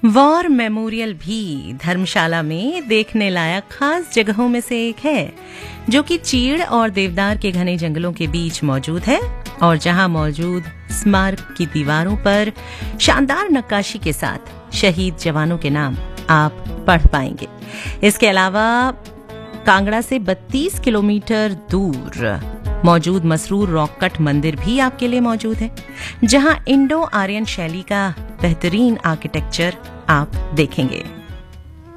War memorial भी धर्मशाला में देखने लायक खास जगहों में से एक है, जो कि चीड़ और देवदार के घने जंगलों के बीच मौजूद है और जहां मौजूद स्मारक की दीवारों पर शानदार नक्काशी के साथ शहीद जवानों के नाम आप पढ़ पाएंगे। इसके अलावा कांगड़ा से 32 किलोमीटर दूर मौजूद मसरूर रॉक कट मंदिर भी आपके लिए मौजूद है, जहां इंडो आर्यन शैली का बेहतरीन आर्किटेक्चर आप देखेंगे।